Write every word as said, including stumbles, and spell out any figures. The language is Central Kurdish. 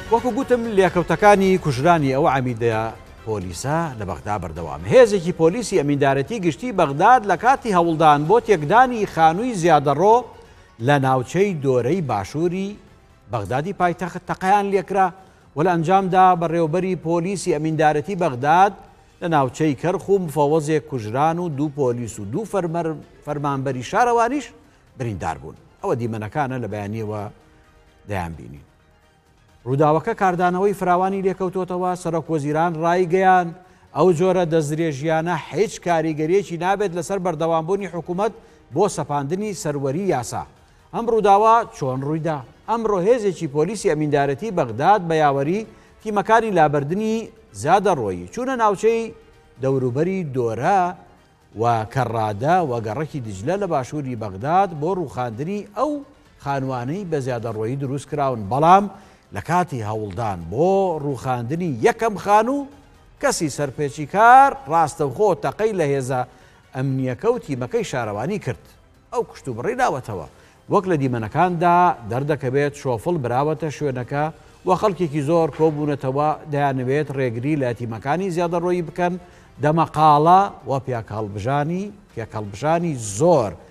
وەکو گوتم لێکەوتەکانی کوژرانی ئەو عەمیدە پۆلیسە لە بەغدا بەردەوام. هێزێکی پۆلیسی ئەمیندارەتی گشتی بەغداد لە کاتی هەوڵدان بۆ تێکدانی خانووی زیادەڕۆ لە ناوچەی دۆرەی باشووری بەغدادی پایتەخت تەقەیان لێکرا و لە ئەنجامدا بەڕێوەبەری پۆلیسی ئەمیندارەتی بەغداد لە ناوچەی کەرخ و مفەوەزێک کوژران و دوو پۆلیس و دوو فەرمانبەری شارەوانیش بریندار بوون. ئەوە دیمەنەکانە لە بەیانیەوە دەیان بینین. ڕووداوەکە کاردانەوەی فراوانی لێکەوتوتەوە. سەرۆک وەزیران ڕایگەیان ئەو جۆرە دەستدرێژیانە هیچ کاریگەریەکی نابێت لەسەر بەردەوامبوونی حکوومەت بۆ سەپاندنی سەروەری یاسا. ئەم ڕووداوە چۆن ڕوویدا؟ ئەمڕۆ هێزێکی پۆلیسی ئەمیندارەتی بەغداد بە یاوەری تیمەکانی لابردنی زیادەڕۆیی چوونە ناوچەی دەوروبەری دۆرە و کەڕادە و گەڕەکی دیجلە لە باشووری بەغداد بۆ ڕووخاندنی ئەو خانوانەی بە زیادەڕۆیی دروست کراون. بەڵام لە کاتی هەوڵدان بۆ ڕووخاندنی یەکەم خانوو کەسی سەرپێکی کار ڕاستەوخۆ تەقەی لە هێزە ئەمنیەکە و تیمەکەی شارەوانی کرد. ئەو کشت و بڕی داوەتەوە. وەک لە دیمەنەکاندا دەردەکەوێت شۆفڵ براوەتە شوێنەکە و خەڵکێکی زۆر کۆبوونەتەوە دەیانەوێت ڕێگری لە تیمەکانی زیادەڕۆیی بکەن. دەمەقاڵە و پێکەڵبژانی پێکەڵبژانی زۆر